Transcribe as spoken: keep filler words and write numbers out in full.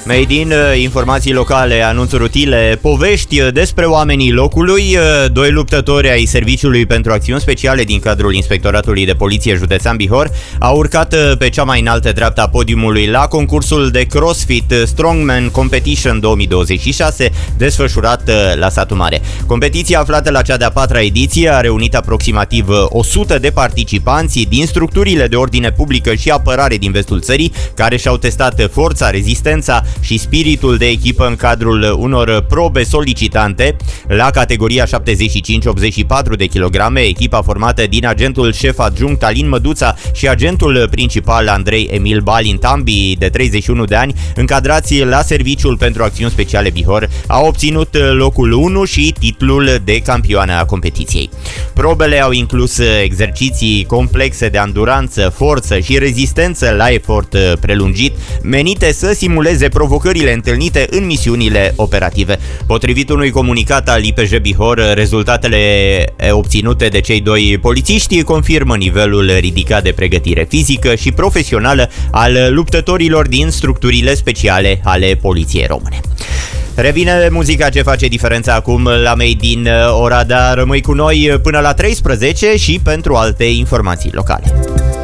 Made in, informații locale, anunțuri utile, povești despre oamenii locului. Doi luptători ai Serviciului pentru Acțiuni Speciale din cadrul Inspectoratului de Poliție Județean Bihor au urcat pe cea mai înaltă dreaptă a podiumului la concursul de CrossFit Strongman Competition două mii douăzeci și șase, desfășurat la Satul Mare. Competiția, aflată la cea de-a patra ediție, a reunit aproximativ o sută de participanți din structurile de ordine publică și apărare din vestul țării, care și-au testat forța, rezistența și spiritul de echipă în cadrul unor probe solicitante. La categoria șaptezeci și cinci optzeci și patru de kilograme, echipa formată din agentul șef adjunct Alin Măduța și agentul principal Andrei Emil Balin, ambii de treizeci și unu de ani, încadrați la Serviciul pentru Acțiuni Speciale Bihor, au obținut locul unu și titlul de campioană a competiției. Probele au inclus exerciții complexe de anduranță, forță și rezistență la efort prelungit, menite să simuleze provocările întâlnite în misiunile operative. Potrivit unui comunicat al I P J Bihor, rezultatele obținute de cei doi polițiști confirmă nivelul ridicat de pregătire fizică și profesională al luptătorilor din structurile speciale ale Poliției Române. Revine muzica ce face diferența acum la Made in Oradea. Rămâi cu noi până la treisprezece și pentru alte informații locale.